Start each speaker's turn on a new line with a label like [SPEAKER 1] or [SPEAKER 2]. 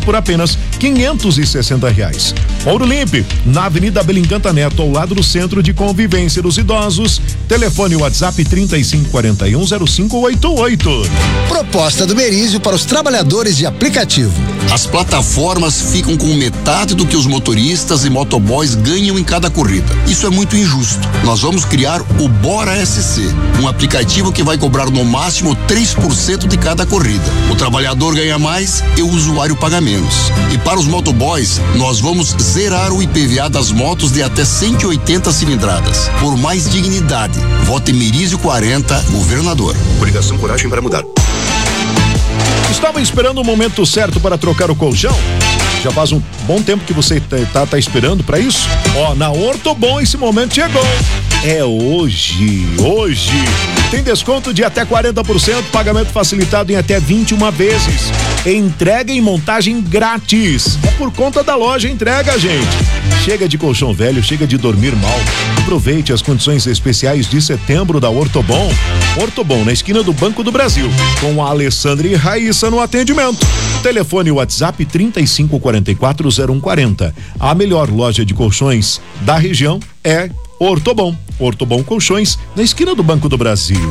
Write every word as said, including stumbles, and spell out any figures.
[SPEAKER 1] por apenas quinhentos e sessenta reais. Ouro Limpe, na Avenida Belincanta Neto, ao lado do Centro de Convivência dos Idosos. Telefone WhatsApp trinta e cinco quarenta e um zero cinco oito oito.
[SPEAKER 2] Proposta do Merizio para os trabalhadores de aplicativo.
[SPEAKER 3] As plataformas ficam com metade do que os motoristas e motoboys ganham em cada corrida. Isso é muito injusto. Nós vamos criar o Bora S C, um aplicativo que vai cobrar no máximo três por cento de cada corrida. O trabalhador ganha mais e o usuário paga menos. E para os motoboys, nós vamos zerar o I P V A das motos de até cento e oitenta cilindradas. Por mais dignidade, vote Merizio quarenta, governador.
[SPEAKER 4] Coligação Coragem para Mudar.
[SPEAKER 1] Estava esperando o momento certo para trocar o colchão? Já faz um bom tempo que você tá, tá, tá esperando para isso? Ó, na Ortobon esse momento chegou. É hoje, hoje. Tem desconto de até quarenta por cento, pagamento facilitado em até vinte e uma vezes. Entrega e montagem grátis. É por conta da loja entrega, gente. Chega de colchão velho, chega de dormir mal. Aproveite as condições especiais de setembro da Ortobon. Ortobon, na esquina do Banco do Brasil, com a Alessandra e Raíssa no atendimento. Telefone WhatsApp trinta e cinco quarenta e quatro zero um quarenta. A melhor loja de colchões da região é Ortobon. Ortobon Colchões, na esquina do Banco do Brasil.